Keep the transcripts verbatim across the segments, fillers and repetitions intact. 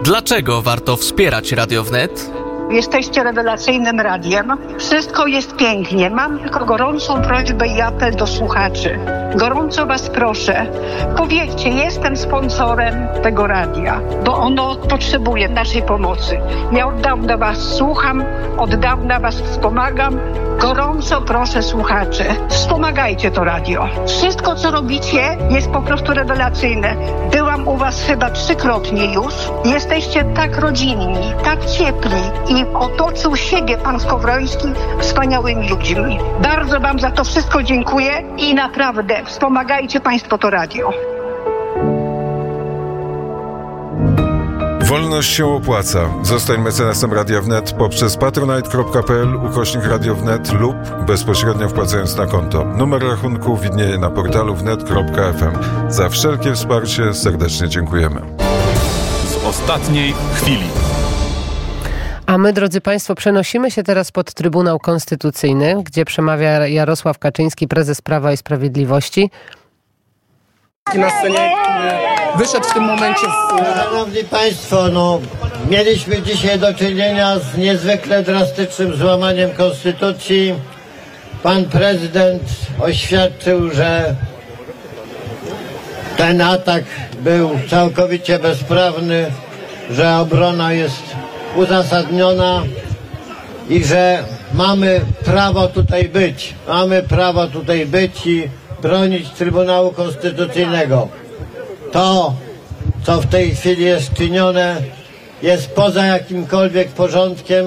Dlaczego warto wspierać Radio Wnet? Jesteście rewelacyjnym radiem. Wszystko jest pięknie. Mam tylko gorącą prośbę i apel do słuchaczy. Gorąco was proszę, powiedzcie, jestem sponsorem tego radia, bo ono potrzebuje naszej pomocy. Ja od dawna was słucham, od dawna was wspomagam. Gorąco proszę słuchaczy, wspomagajcie to radio. Wszystko, co robicie, jest po prostu rewelacyjne. Byłam u was chyba trzykrotnie już. Jesteście tak rodzinni, tak ciepli i otoczył siebie pan Skowroński wspaniałymi ludźmi. Bardzo wam za to wszystko dziękuję i naprawdę wspomagajcie państwo to radio. Wolność się opłaca. Zostań mecenasem Radia Wnet poprzez patronite kropka p l ukośnik Radio Wnet lub bezpośrednio wpłacając na konto. Numer rachunku widnieje na portalu wnet kropka f m. Za wszelkie wsparcie serdecznie dziękujemy. Z ostatniej chwili. A my, drodzy Państwo, przenosimy się teraz pod Trybunał Konstytucyjny, gdzie przemawia Jarosław Kaczyński, prezes Prawa i Sprawiedliwości. Na scenie wyszedł w tym momencie z... Szanowni Państwo, no, mieliśmy dzisiaj do czynienia z niezwykle drastycznym złamaniem Konstytucji. Pan prezydent oświadczył, że ten atak był całkowicie bezprawny, że obrona jest uzasadniona i że mamy prawo tutaj być. Mamy prawo tutaj być i bronić Trybunału Konstytucyjnego. To, co w tej chwili jest czynione, jest poza jakimkolwiek porządkiem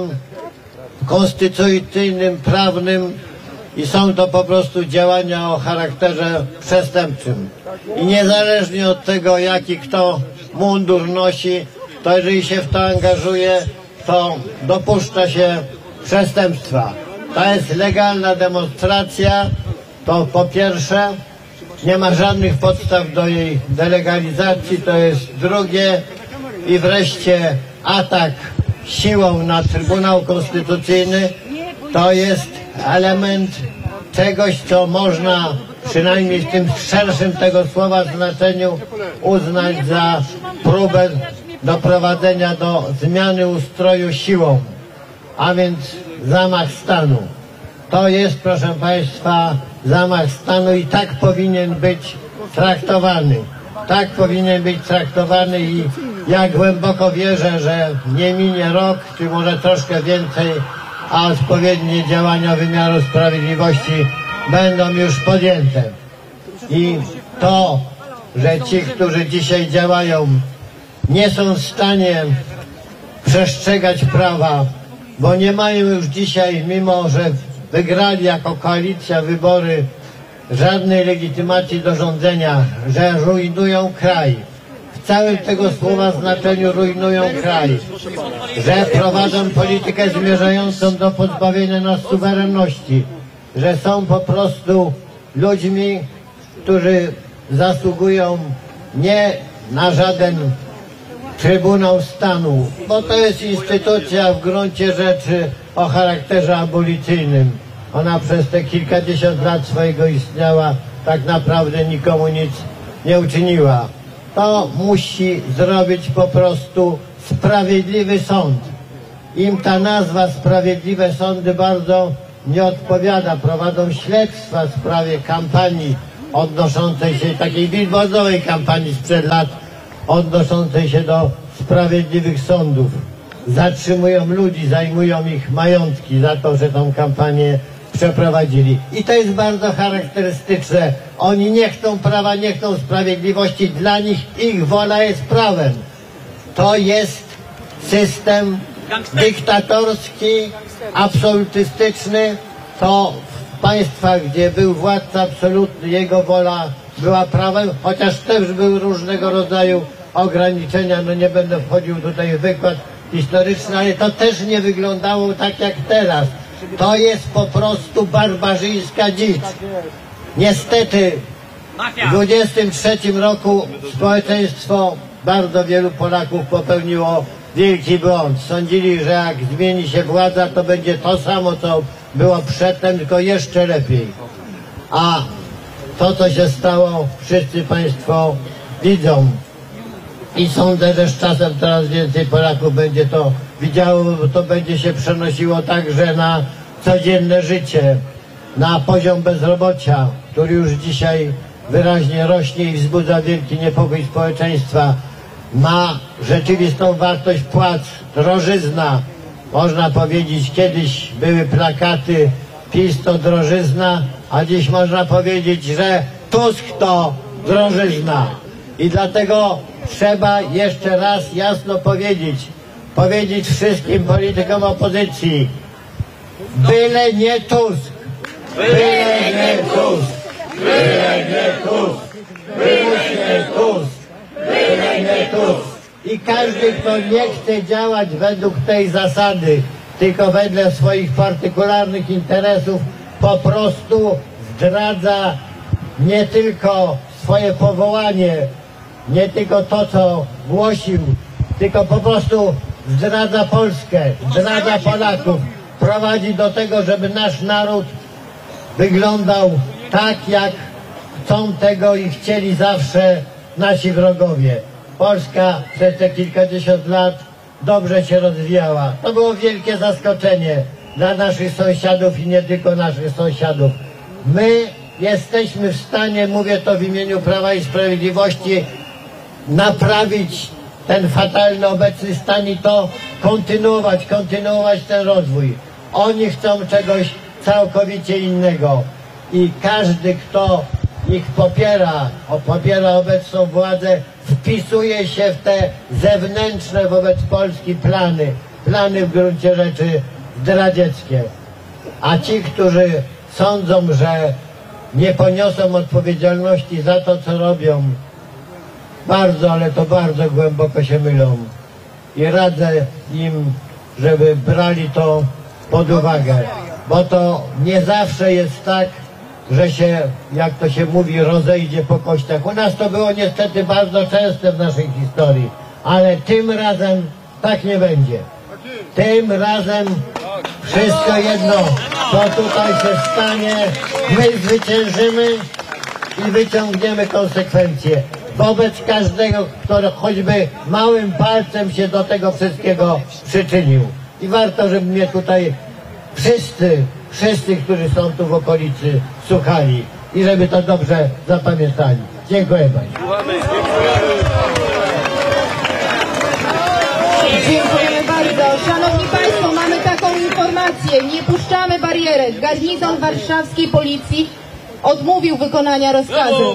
konstytucyjnym, prawnym i są to po prostu działania o charakterze przestępczym. I niezależnie od tego, jaki kto mundur nosi, to jeżeli się w to angażuje, to dopuszcza się przestępstwa. To jest legalna demonstracja, to po pierwsze, nie ma żadnych podstaw do jej delegalizacji, to jest drugie i wreszcie atak siłą na Trybunał Konstytucyjny to jest element czegoś, co można przynajmniej w tym szerszym tego słowa znaczeniu uznać za próbę doprowadzenia do zmiany ustroju siłą, a więc zamach stanu. To jest, proszę Państwa, zamach stanu i tak powinien być traktowany. Tak powinien być traktowany i ja głęboko wierzę, że nie minie rok, czy może troszkę więcej, a odpowiednie działania wymiaru sprawiedliwości będą już podjęte. I to, że ci, którzy dzisiaj działają, nie są w stanie przestrzegać prawa, bo nie mają już dzisiaj, mimo że wygrali jako koalicja wybory, żadnej legitymacji do rządzenia, że rujnują kraj. W całym tego słowa znaczeniu rujnują kraj. Że prowadzą politykę zmierzającą do pozbawienia nas suwerenności. Że są po prostu ludźmi, którzy zasługują nie na żaden Trybunał Stanu, bo to jest instytucja w gruncie rzeczy o charakterze abolicyjnym. Ona przez te kilkadziesiąt lat swojego istniała tak naprawdę nikomu nic nie uczyniła. To musi zrobić po prostu sprawiedliwy sąd. Im ta nazwa Sprawiedliwe Sądy bardzo nie odpowiada. Prowadzą śledztwa w sprawie kampanii odnoszącej się, takiej billboardowej kampanii sprzed lat, odnoszącej się do sprawiedliwych sądów. Zatrzymują ludzi, zajmują ich majątki za to, że tą kampanię przeprowadzili. I to jest bardzo charakterystyczne. Oni nie chcą prawa, nie chcą sprawiedliwości. Dla nich ich wola jest prawem. To jest system dyktatorski, absolutystyczny. To w państwach, gdzie był władca absolutny, jego wola była prawem, chociaż też były różnego rodzaju ograniczenia. No nie będę wchodził tutaj w wykład historyczny, ale to też nie wyglądało tak jak teraz. To jest po prostu barbarzyńska dzicz. Niestety w dwudziestym trzecim roku społeczeństwo, bardzo wielu Polaków popełniło wielki błąd. Sądzili, że jak zmieni się władza, to będzie to samo, co było przedtem, tylko jeszcze lepiej. A to, co się stało, wszyscy Państwo widzą. I sądzę, że z czasem coraz więcej Polaków będzie to widziało, bo to będzie się przenosiło także na codzienne życie, na poziom bezrobocia, który już dzisiaj wyraźnie rośnie i wzbudza wielki niepokój społeczeństwa. Ma rzeczywistą wartość płac, drożyzna. Można powiedzieć, kiedyś były plakaty PiS to drożyzna, a dziś można powiedzieć, że Tusk to drożyzna. I dlatego trzeba jeszcze raz jasno powiedzieć, powiedzieć wszystkim politykom opozycji, byle nie Tusk, byle nie Tusk, byle nie Tusk, byle nie Tusk, byle nie Tusk. I każdy, kto nie chce działać według tej zasady, tylko wedle swoich partykularnych interesów, po prostu zdradza nie tylko swoje powołanie, nie tylko to, co głosił, tylko po prostu zdradza Polskę, zdradza Polaków, prowadzi do tego, żeby nasz naród wyglądał tak, jak chcą tego i chcieli zawsze nasi wrogowie. Polska przez te kilkadziesiąt lat dobrze się rozwijała. To było wielkie zaskoczenie dla naszych sąsiadów i nie tylko naszych sąsiadów. My jesteśmy w stanie, mówię to w imieniu Prawa i Sprawiedliwości, naprawić ten fatalny obecny stan i to kontynuować, kontynuować ten rozwój. Oni chcą czegoś całkowicie innego i każdy, kto ich popiera, popiera obecną władzę, wpisuje się w te zewnętrzne wobec Polski plany, plany w gruncie rzeczy zdradzieckie. A ci, którzy sądzą, że nie poniosą odpowiedzialności za to, co robią, bardzo, ale to bardzo głęboko się mylą. I radzę im, żeby brali to pod uwagę, bo to nie zawsze jest tak, że się, jak to się mówi, rozejdzie po kościach. U nas to było niestety bardzo częste w naszej historii, ale tym razem tak nie będzie. Tym razem wszystko jedno, co tutaj się stanie, my zwyciężymy i wyciągniemy konsekwencje wobec każdego, kto choćby małym palcem się do tego wszystkiego przyczynił. I warto, żeby mnie tutaj wszyscy, wszyscy, którzy są tu w okolicy, słuchali i żeby to dobrze zapamiętali. Dziękuję Państwu. Dziękujemy bardzo. Szanowni Państwo, mamy taką informację. Nie puszczamy barierek. Garnizon warszawskiej policji odmówił wykonania rozkazu.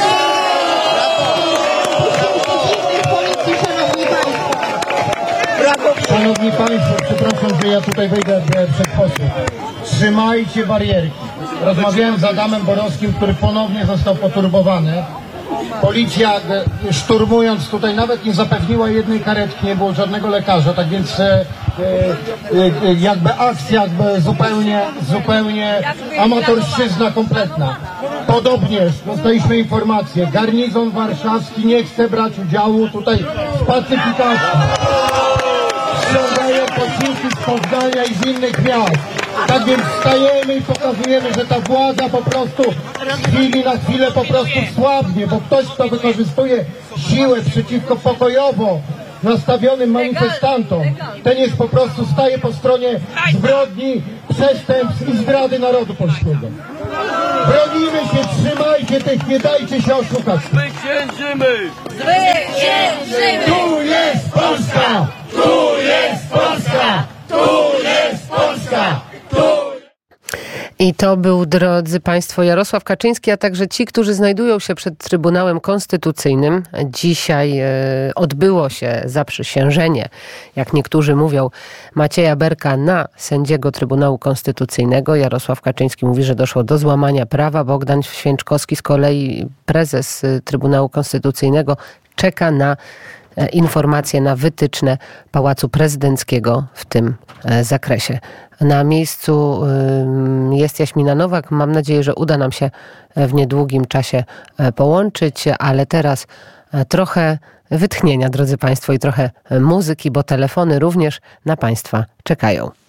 Policji, szanowni Państwo. Szanowni Państwo, przepraszam, że ja tutaj wejdę przed posłów. Trzymajcie barierki. Rozmawiałem z Adamem Borowskim, który ponownie został poturbowany. Policja szturmując tutaj nawet nie zapewniła jednej karetki, nie było żadnego lekarza, tak więc e, e, jakby akcja jakby zupełnie, zupełnie amatorszczyzna kompletna. Podobnie dostaliśmy informację, garnizon warszawski nie chce brać udziału tutaj w pacyfikacji. Ściągają pocinki z Poznania i z innych miast. Tak więc stajemy i pokazujemy, że ta władza po prostu z chwili na chwilę po prostu słabnie, bo ktoś, kto wykorzystuje siłę przeciwko pokojowo nastawionym manifestantom, ten jest po prostu staje po stronie zbrodni, przestępstw i zdrady narodu polskiego. Bronimy się, trzymajcie tych, nie dajcie się oszukać. Zwyciężymy! Zwyciężymy! Tu jest Polska! Tu jest Polska! Tu jest Polska! Tu! I to był, drodzy Państwo, Jarosław Kaczyński, a także ci, którzy znajdują się przed Trybunałem Konstytucyjnym. Dzisiaj e, odbyło się zaprzysiężenie, jak niektórzy mówią, Macieja Berka na sędziego Trybunału Konstytucyjnego. Jarosław Kaczyński mówi, że doszło do złamania prawa. Bogdan Święczkowski, z kolei prezes Trybunału Konstytucyjnego, czeka na informacje, na wytyczne Pałacu Prezydenckiego w tym zakresie. Na miejscu jest Jaśmina Nowak. Mam nadzieję, że uda nam się w niedługim czasie połączyć, ale teraz trochę wytchnienia, drodzy Państwo, i trochę muzyki, bo telefony również na Państwa czekają.